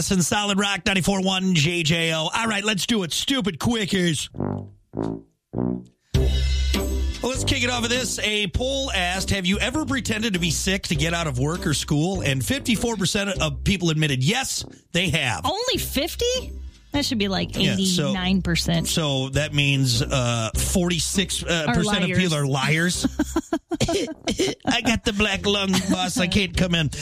And Solid Rock 94.1 JJO. All right, let's do it. Stupid quickies. Well, let's kick it off with this. A poll asked, have you ever pretended to be sick to get out of work or school? And 54% of people admitted yes, they have. Only 50? That should be like 89%. So that means 46% of people are liars. I got the black lung, boss. I can't come in.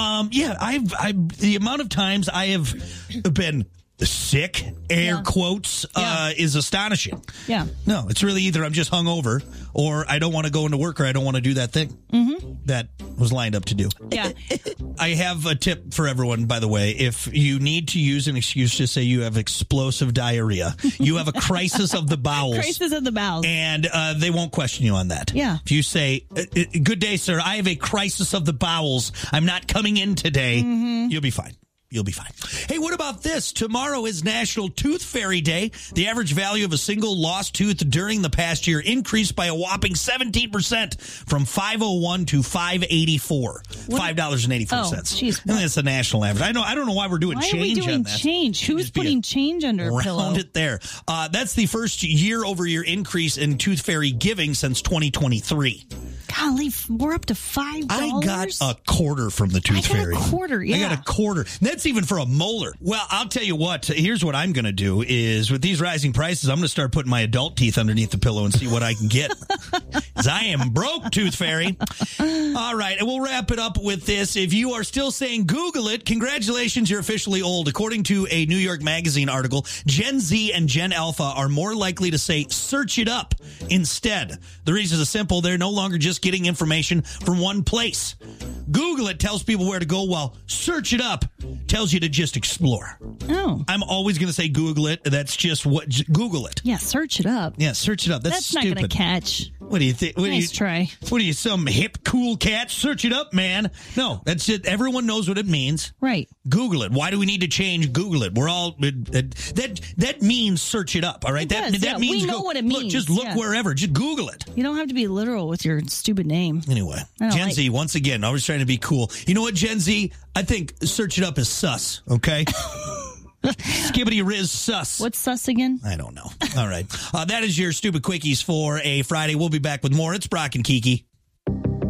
The amount of times I have been sick, air quotes, is astonishing. Yeah. No, it's really either I'm just hungover or I don't want to go into work or I don't want to do that thing that was lined up to do. Yeah. I have a tip for everyone, by the way. If you need to use an excuse to say you have explosive diarrhea, you have a crisis of the bowels. Crisis of the bowels. And they won't question you on that. Yeah. If you say, good day, sir, I have a crisis of the bowels. I'm not coming in today. You'll be fine. You'll be fine. Hey, what about this? Tomorrow is National Tooth Fairy Day. The average value of a single lost tooth during the past year increased by a whopping 17% from $5.01 to $5.84. $5.84. Oh, jeez. And that's the national average. I don't know why we're doing change on that. Why are we doing change? Who's putting change under a pillow? Round it there. That's the first year-over-year increase in Tooth Fairy giving since 2023. Golly, we're up to $5. I got a quarter from the Tooth Fairy. I got a quarter, yeah. I got a quarter. That's even for a molar. Well, I'll tell you what. Here's what I'm going to do is with these rising prices, I'm going to start putting my adult teeth underneath the pillow and see what I can get. Because I am broke, Tooth Fairy. All right, and we'll wrap it up with this. If you are still saying Google it, congratulations, you're officially old. According to a New York Magazine article, Gen Z and Gen Alpha are more likely to say search it up instead. The reason is simple. They're no longer just getting information from one place. Google it tells people where to go, while search it up tells you to just explore. Oh. I'm always going to say Google it. That's just what, Google it. Yeah, search it up. Yeah, search it up. That's stupid. Not going to catch. What do you think? Nice try. What are you, some hip, cool cat? Search it up, man. No, that's it. Everyone knows what it means. Right. Google it. Why do we need to change Google it? We're all, that means search it up, all right? That means we know what it means. Look, just look wherever. Just Google it. You don't have to be literal with your stupid name. Anyway, Gen Z, once again, always trying to be cool. You know what, Gen Z? I think search it up is sus, okay? Skibbity Riz sus. What's sus again? I don't know. All right. That is your Stupid Quickies for a Friday. We'll be back with more. It's Brock and Kiki.